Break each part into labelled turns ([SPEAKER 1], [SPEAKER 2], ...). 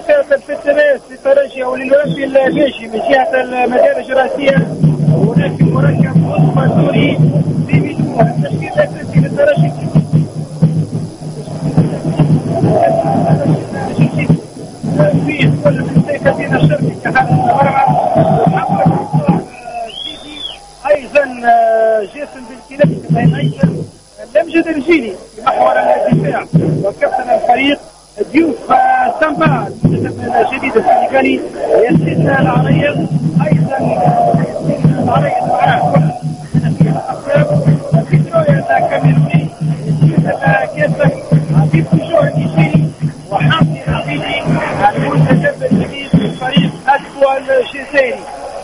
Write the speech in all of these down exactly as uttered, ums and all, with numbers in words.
[SPEAKER 1] مسافة الفترات للترجي او للولمبي البيشي من جهة المدارج الرئيسية. هناك مركب مصطفى سوري في مجموعة التشكيل الاساسي للترجي في كل من سيكتين الشرقي كحال المرمى ايضا جاسم بالكلاب ايضا لمجد الجيلي في محور الدفاع وكابتن الفريق ضيوف سامبا الجديد السنغالي ياسين العريض ايضا العريض معاه فيدرويا الكاميروني كاسك عبيد بوجوه النيجيري وحمدي حميدي المنتدب الجديد للفريق اسوا الجزائري.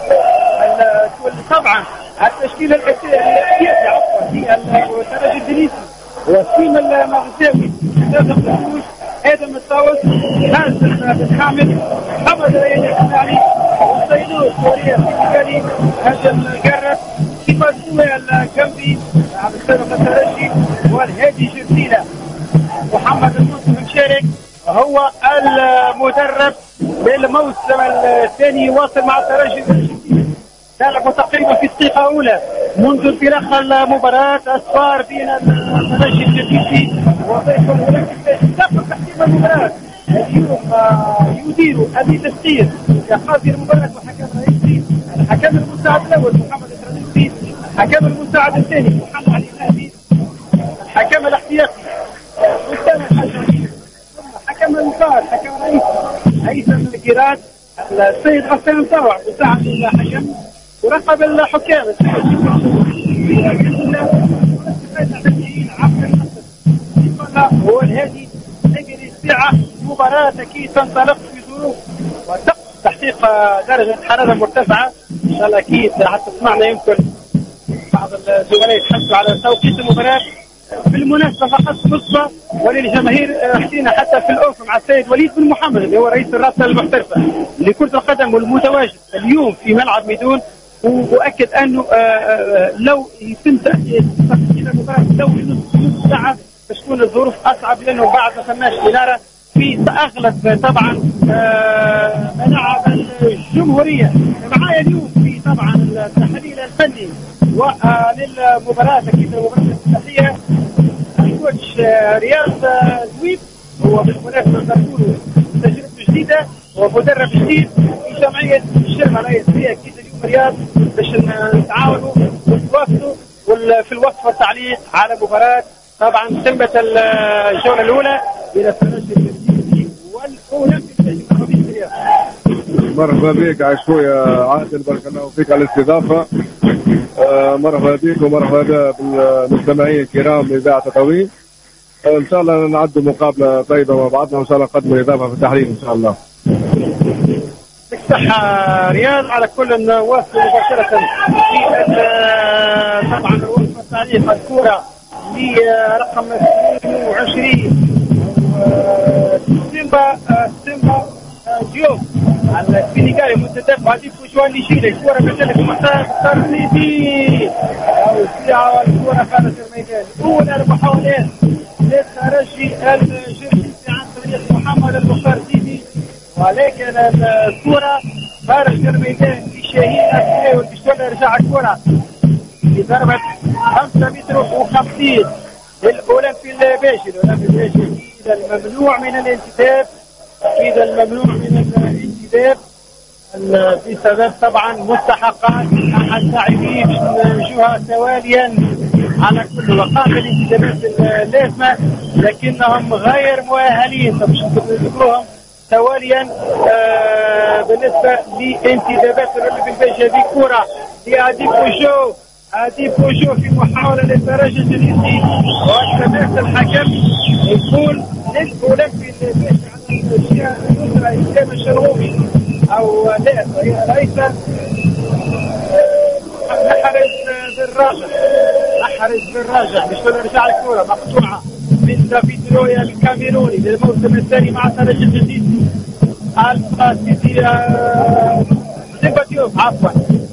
[SPEAKER 1] طبعا التشكيله الاحتياطي عفوا هي الترجي التونسي وسيم المغزاوي ناصر الدروش ادم الطاوس حازم بن حامد محمد العيد الحمالي والصيدوس سوريا السنغالي هاشم القرب كيما سوى الكمبي على السابق الترجي والهادي جرسيله. محمد المنصف مشارك هو المدرب للموسم الثاني واصل مع الترجي لعبوا تقريبا في دقيقة أولى منذ انطلاق المباراة. أسفار بين الترجي التونسي وضيف الولمبي قبل تحكيم المباراة. اليوم يدير أبي تسخير كقاضي المباراة وحكم رئيسي الحكم المساعد الأول محمد الترجي، الحكم المساعد الثاني محمد علي نهدي، الحكم الاحتياطي مستمع الحجري، ثم حكم المساعد حكم رئيسي هيثم الكيرات، السيد غسان طوع مساعد الحكم ورقب الحكام هو الهادي نجري الساعة. مباراة أكيد تنطلق في ظروف وتحقيق درجة حرارة مرتفعة إن شاء الله. أكيد حتى سمعنا يمكن بعض الزملاء يتحدثوا على توقيت المباراة. بالمناسبة فقط نصفة وللجماهير حكينا حتى في الأوف مع السيد وليد بن محمد اللي هو رئيس الرابطة المحترفة لكرة القدم والمتواجد اليوم في ملعب ميدون، وأكد أنه لو يتم تأجيل المباراة لو نصف ساعة تكون الظروف أصعب لأنه بعد ما فماش إنارة في أغلب طبعا ملاعب الجمهورية. معايا اليوم في طبعا التحليل الفني وللمباراة أكيد المباراة الافتتاحية الكوتش رياض زويب، هو بالمناسبة نقول تجربة جديدة ومدرب جديد في جمعية الشرمة الرئيسية أكيد اليوم رياض باش نتعاونوا ونتواصلوا في الوقت والتعليق على مباراة طبعا تمت الجولة الأولى إلى الترجي التونسي والأولمبي.
[SPEAKER 2] مرحبا بك عشوية عادل، بارك الله فيك على الاستضافة. آه مرحبا بك ومرحبا بالمستمعين الكرام لإذاعة تطاوين. آه إن شاء الله نعد مقابلة طيبة مع بعضنا وإن شاء الله نقدم الإضافة في التحليل إن شاء الله.
[SPEAKER 1] صحة رياض على كل نواصل مباشرة في طبعا الوقفة التعليق الكورة لرقم اثنين وعشرين سيمبا سيمبا ديوب السنغالي متدفع هذه فوجوان ليشيلي. الكرة بتلك محتاج ترتيبي او الساعة والكرة خارج الميدان. اولى المحاولات للترجي الجرسي عن طريق محمد المختار سيدي، ولكن الكرة خارج الميدان في شاهين اسماء والبشتولة يرجع الكرة بضربة خمسة متر وخمسين للأولمبي الباشي. الأولمبي الباشي أكيد الممنوع من الانتداب، أكيد الممنوع من الانتداب بسبب طبعا مستحقات أحد اللاعبين نمشوها تواليا على كل وقام الانتدابات اللازمة لكنهم غير مؤهلين باش نذكروهم تواليا. آه بالنسبة لانتدابات الأولمبي الباشي هذه كرة لأدي بوجو أدي بوجو في محاولة للترجي التونسي وكذلك الحكم يقول للأولمبي الباشي على الأشياء اليسرى إسلام الشرغومي أو لا الأيسر نحرز بالراجع نحرز بالراجع باش نرجع الكرة مقطوعة من دافيد رويا الكاميروني للموسم الثاني مع الترجي التونسي. القاسيدي سيمبا ديوب عفوا